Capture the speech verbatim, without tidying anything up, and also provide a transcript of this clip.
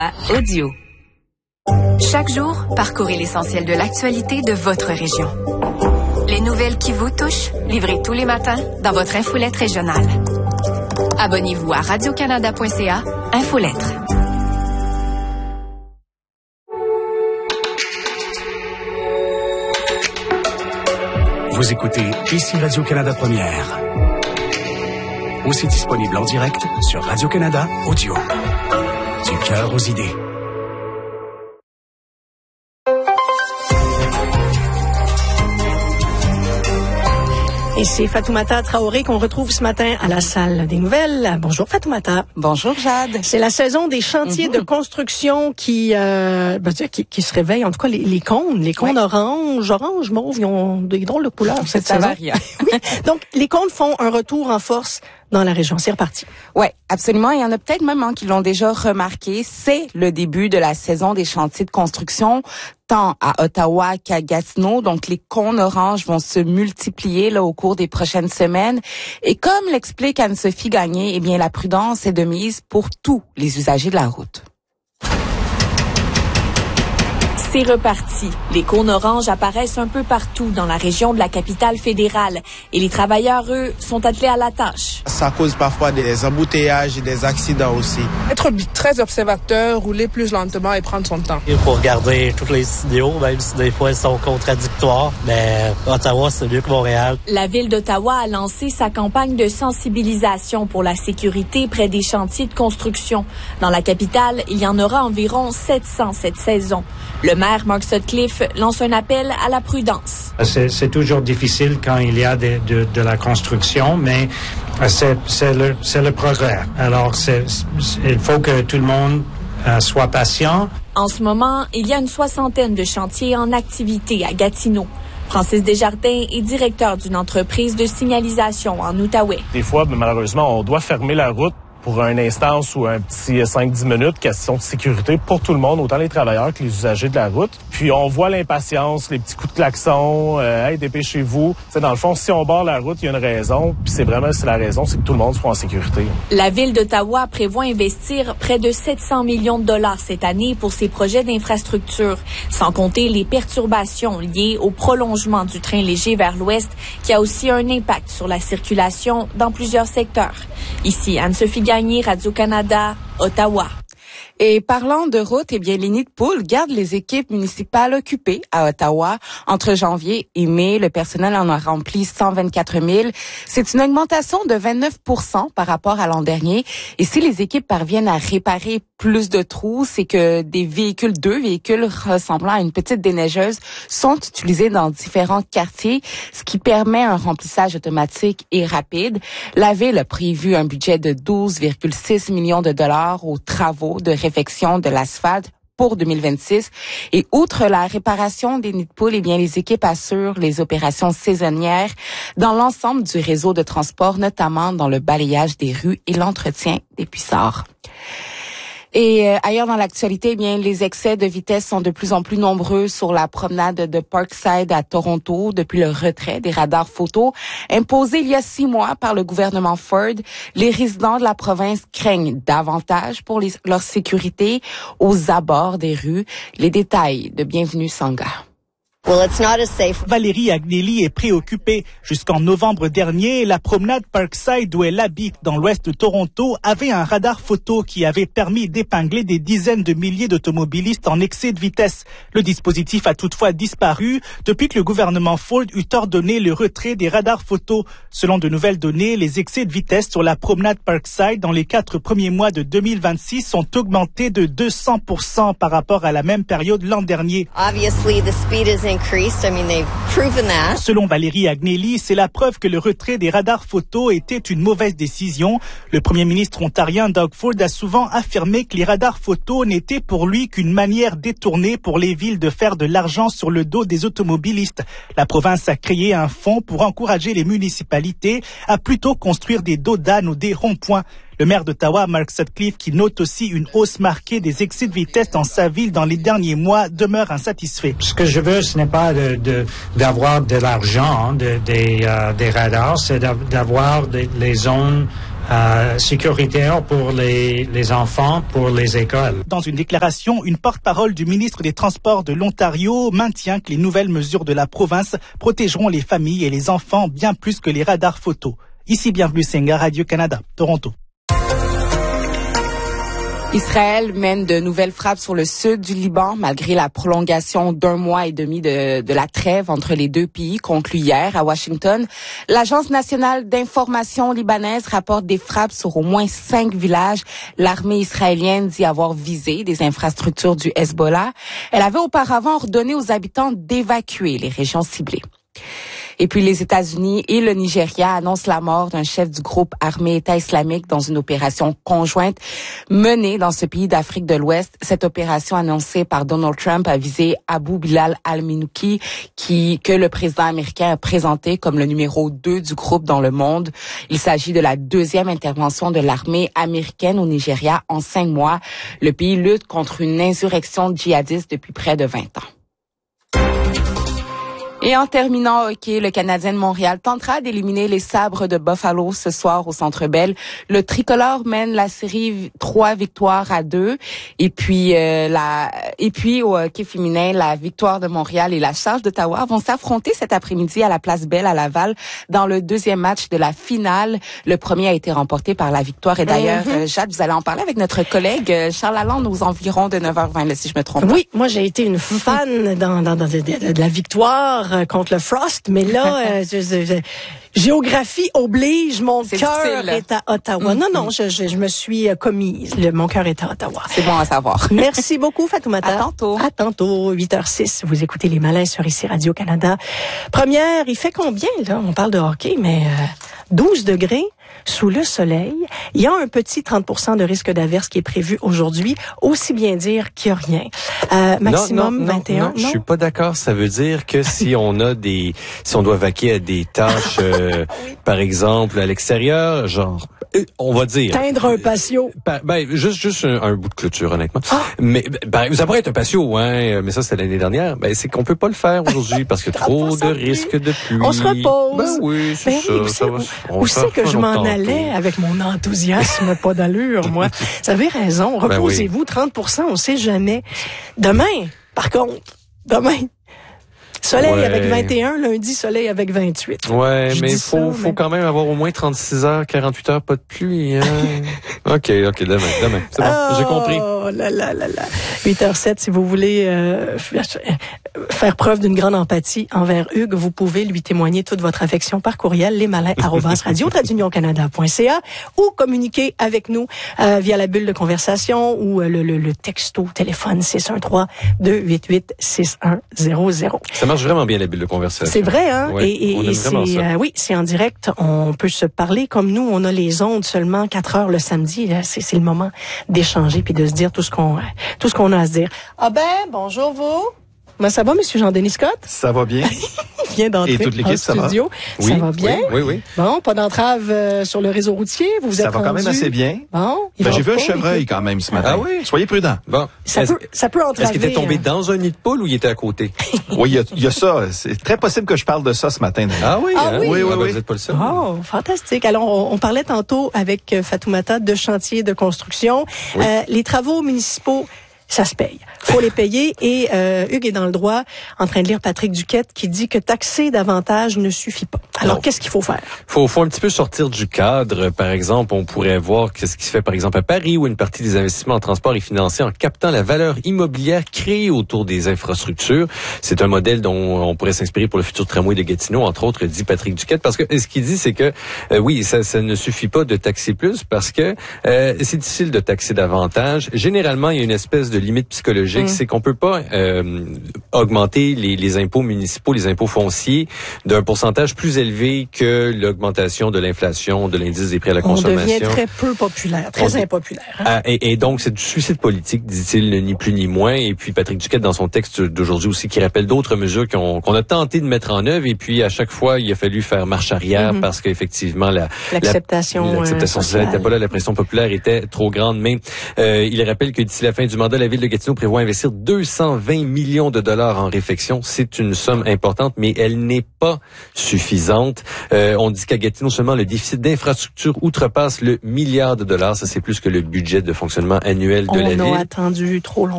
Audio. Chaque jour, parcourez l'essentiel de l'actualité de votre région. Les nouvelles qui vous touchent, livrées tous les matins dans votre infolettre régionale. Abonnez-vous à radio canada point c a, Infolettre. Vous écoutez ici Radio-Canada Première. Aussi disponible en direct sur Radio-Canada Audio. Du cœur aux idées. Et c'est Fatoumata Traoré qu'on retrouve ce matin à la salle des nouvelles. Bonjour Fatoumata. Bonjour Jade. C'est la saison des chantiers mm-hmm. de construction qui, euh, ben, qui qui se réveillent. En tout cas, les, les cônes, les cônes ouais. orange, orange, mauve, ils ont des drôles de couleurs cette Ça saison. Varie. Oui. Donc, les cônes font un retour en force dans la région. C'est reparti. Ouais, absolument. Il y en a peut-être même hein, qui l'ont déjà remarqué. C'est le début de la saison des chantiers de construction, tant à Ottawa qu'à Gatineau. Donc, les cônes oranges vont se multiplier là au cours des prochaines semaines. Et comme l'explique Anne-Sophie Gagné, eh bien, la prudence est de mise pour tous les usagers de la route. C'est reparti. Les cônes oranges apparaissent un peu partout dans la région de la capitale fédérale. Et les travailleurs, eux, sont attelés à la tâche. Ça cause parfois des embouteillages et des accidents aussi. Être très observateur, rouler plus lentement et prendre son temps. Il faut regarder toutes les signaux, même si des fois elles sont contradictoires. Mais Ottawa, c'est mieux que Montréal. La ville d'Ottawa a lancé sa campagne de sensibilisation pour la sécurité près des chantiers de construction. Dans la capitale, il y en aura environ sept cents cette saison. Le maire Mark Sutcliffe lance un appel à la prudence. C'est, c'est toujours difficile quand il y a de, de, de la construction, mais c'est, c'est, le, c'est le progrès. Alors, c'est, il faut que tout le monde euh, soit patient. En ce moment, il y a une soixantaine de chantiers en activité à Gatineau. Francis Desjardins est directeur d'une entreprise de signalisation en Outaouais. Des fois, malheureusement, on doit fermer la route pour une instance ou un petit cinq à dix minutes, question de sécurité pour tout le monde, autant les travailleurs que les usagers de la route. Puis on voit l'impatience, les petits coups de klaxon, euh, hey, dépêchez-vous. T'sais, dans le fond, si on barre la route, il y a une raison, puis c'est vraiment c'est la raison, c'est que tout le monde soit en sécurité. La ville d'Ottawa prévoit investir près de sept cents millions de dollars cette année pour ses projets d'infrastructure, sans compter les perturbations liées au prolongement du train léger vers l'ouest, qui a aussi un impact sur la circulation dans plusieurs secteurs. Ici, Anne-Sophie Gagné, Radio-Canada, Ottawa. Et parlant de route, eh bien, les nids de poules gardent les équipes municipales occupées à Ottawa. Entre janvier et mai, le personnel en a rempli cent vingt-quatre mille. C'est une augmentation de vingt-neuf pour cent par rapport à l'an dernier. Et si les équipes parviennent à réparer plus de trous, c'est que des véhicules, deux véhicules ressemblant à une petite déneigeuse sont utilisés dans différents quartiers, ce qui permet un remplissage automatique et rapide. La ville a prévu un budget de douze virgule six millions de dollars aux travaux de réfection de l'asphalte pour deux mille vingt-six. Et outre la réparation des nids de poules, eh bien, les équipes assurent les opérations saisonnières dans l'ensemble du réseau de transport, notamment dans le balayage des rues et l'entretien des puissards. Et euh, ailleurs dans l'actualité, eh bien, les excès de vitesse sont de plus en plus nombreux sur la promenade de Parkside à Toronto depuis le retrait des radars photo imposés il y a six mois par le gouvernement Ford. Les résidents de la province craignent davantage pour les, leur sécurité aux abords des rues. Les détails de Bienvenue Sangha. Well, it's not as safe. Valérie Agnelli est préoccupée. Jusqu'en novembre dernier, la promenade Parkside où elle habite dans l'ouest de Toronto avait un radar photo qui avait permis d'épingler des dizaines de milliers d'automobilistes en excès de vitesse. Le dispositif a toutefois disparu depuis que le gouvernement Ford eut ordonné le retrait des radars photo. Selon de nouvelles données, les excès de vitesse sur la promenade Parkside dans les quatre premiers mois de deux mille vingt-six sont augmentés de deux cents pour cent par rapport à la même période l'an dernier. Obviously, the speed is increased. I mean, they've proven that. Selon Valérie Agnelli, c'est la preuve que le retrait des radars photo était une mauvaise décision. Le premier ministre ontarien Doug Ford a souvent affirmé que les radars photo n'étaient pour lui qu'une manière détournée pour les villes de faire de l'argent sur le dos des automobilistes. La province a créé un fonds pour encourager les municipalités à plutôt construire des dos d'âne ou des ronds-points. Le maire d'Ottawa, Mark Sutcliffe, qui note aussi une hausse marquée des excès de vitesse dans sa ville dans les derniers mois, demeure insatisfait. Ce que je veux, ce n'est pas de, de, d'avoir de l'argent de, des, euh, des radars, c'est d'avoir des, les zones euh, sécuritaire pour les, les enfants, pour les écoles. Dans une déclaration, une porte-parole du ministre des Transports de l'Ontario maintient que les nouvelles mesures de la province protégeront les familles et les enfants bien plus que les radars photos. Ici, bienvenue Senga, Radio-Canada, Toronto. Israël mène de nouvelles frappes sur le sud du Liban malgré la prolongation d'un mois et demi de, de la trêve entre les deux pays conclue hier à Washington. L'Agence nationale d'information libanaise rapporte des frappes sur au moins cinq villages. L'armée israélienne dit avoir visé des infrastructures du Hezbollah. Elle avait auparavant ordonné aux habitants d'évacuer les régions ciblées. Et puis les États-Unis et le Nigeria annoncent la mort d'un chef du groupe armé État islamique dans une opération conjointe menée dans ce pays d'Afrique de l'Ouest. Cette opération annoncée par Donald Trump a visé Abu Bilal al-Minouki, qui que le président américain a présenté comme le numéro deux du groupe dans le monde. Il s'agit de la deuxième intervention de l'armée américaine au Nigeria en cinq mois. Le pays lutte contre une insurrection djihadiste depuis près de vingt ans. Et en terminant, OK, le Canadien de Montréal tentera d'éliminer les Sabres de Buffalo ce soir au Centre Bell. Le tricolore mène la série trois victoires à deux. Et puis, euh, la, et puis au hockey féminin, la Victoire de Montréal et la Charge d'Ottawa vont s'affronter cet après-midi à la Place Bell à Laval dans le deuxième match de la finale. Le premier a été remporté par la Victoire. Et d'ailleurs, mm-hmm. euh, Jade, vous allez en parler avec notre collègue Charles Lalonde aux environs de neuf heures vingt, là, si je me trompe pas. Oui, moi j'ai été une fan dans, dans, dans de, de, de la Victoire contre le Frost, mais là, euh, je, je, je, géographie oblige, mon cœur est à Ottawa. Mm-hmm. Non, non, je, je, je me suis commise. Le, mon cœur est à Ottawa. C'est bon à savoir. Merci beaucoup, Fatoumata. À tantôt. À tantôt, huit heures six. Vous écoutez Les Malins sur ici Radio-Canada. Première, il fait combien, là? On parle de hockey, mais euh, douze degrés. Sous le soleil, il y a un petit trente pour cent de risque d'averse qui est prévu aujourd'hui, aussi bien dire qu'il n'y a rien. Euh, maximum non, non, vingt et un. Non, non, je suis pas d'accord. Ça veut dire que si on a des, si on doit vaquer à des tâches, euh, oui. par exemple à l'extérieur, genre, on va dire teindre un patio. Ben juste, juste un, un bout de clôture, honnêtement. Ah. Mais ben, ça pourrait être un patio, hein. Mais ça c'était l'année dernière. Ben c'est qu'on peut pas le faire aujourd'hui parce qu'il y a trop de risques de pluie. On se repose. Ben oui, c'est ben ça. Oui, ça où, va, où c'est que je m'en allais avec mon enthousiasme, pas d'allure, moi. Vous avez raison. Reposez-vous, ben oui. trente pour cent, on sait jamais. Demain, par contre, demain, soleil ouais. avec vingt et un, lundi, soleil avec vingt-huit. Ouais, je mais il faut, ça, faut mais... quand même avoir au moins trente-six heures, quarante-huit heures, pas de pluie. Hein? OK, OK, demain, demain. C'est bon, oh, j'ai compris. Oh là là là là. huit heures sept, si vous voulez euh, faire preuve d'une grande empathie envers Hugues, vous pouvez lui témoigner toute votre affection par courriel, lesmalins arobase radio tiret union canada point c a ou communiquer avec nous euh, via la bulle de conversation ou euh, le, le, le texto téléphone six un trois, deux huit huit, six un zéro zéro. Ça marche vraiment bien la bulle de conversation. C'est vrai, hein? Ouais, et et, et c'est, euh, oui, c'est en direct. On peut se parler comme nous. On a les ondes seulement quatre heures le samedi. Là, c'est, c'est le moment d'échanger puis de se dire tout ce qu'on, tout ce qu'on a à se dire. Ah ben, bonjour vous. Ben, ça va, Monsieur Jean-Denis Scott? Ça va bien. Il vient d'entrer Et toute l'équipe, en studio. Ça va? Ça oui, va bien? Oui, oui, oui. Bon, pas d'entrave euh, sur le réseau routier? Vous vous ça êtes va quand rendu? même assez bien. Bon. Ben, j'ai vu un chevreuil quand même ce matin. Ah oui? Soyez prudents. Bon. Ça peut, ça peut entraver. Est-ce qu'il était tombé euh... dans un nid de poule ou il était à côté? Oui, il y a, il y a ça. C'est très possible que je parle de ça ce matin. Ah oui? Ah hein? oui? Oui, oui, ah, ben, oui. vous êtes pas le seul. Oh, fantastique. Alors, on, on parlait tantôt avec Fatoumata de chantiers de construction. Oui. Euh, les travaux municipaux, ça se paye. Faut les payer. Et euh, Hugues est dans le droit, en train de lire Patrick Duquette, qui dit que taxer davantage ne suffit pas. Alors, non. Qu'est-ce qu'il faut faire? Faut, faut un petit peu sortir du cadre. Par exemple, on pourrait voir qu'est-ce qui se fait, par exemple, à Paris, où une partie des investissements en transport est financée en captant la valeur immobilière créée autour des infrastructures. C'est un modèle dont on pourrait s'inspirer pour le futur tramway de Gatineau, entre autres, dit Patrick Duquette. Parce que ce qu'il dit, c'est que, euh, oui, ça, ça ne suffit pas de taxer plus parce que euh, c'est difficile de taxer davantage. Généralement, il y a une espèce de limite psychologique, mmh. c'est qu'on peut pas euh, augmenter les, les impôts municipaux, les impôts fonciers d'un pourcentage plus élevé que l'augmentation de l'inflation, de l'indice des prix à la consommation. On devient très peu populaire, très On impopulaire. Hein? Ah, et, et donc, c'est du suicide politique, dit-il, ni plus ni moins. Et puis, Patrick Duquette, dans son texte d'aujourd'hui aussi, qui rappelle d'autres mesures qu'on, qu'on a tenté de mettre en œuvre. Et puis, à chaque fois, il a fallu faire marche arrière mmh. parce qu'effectivement, la, l'acceptation, la, l'acceptation euh, sociale n'était pas là, la pression populaire était trop grande. Mais euh, il rappelle que d'ici la fin du mandat, la Ville de Gatineau prévoit investir deux cent vingt millions de dollars en réfection. C'est une somme importante, mais elle n'est pas suffisante. Euh, on dit qu'à Gatineau, seulement le déficit d'infrastructure outrepasse le milliard de dollars. Ça, c'est plus que le budget de fonctionnement annuel de on la ville. On a attendu trop longtemps.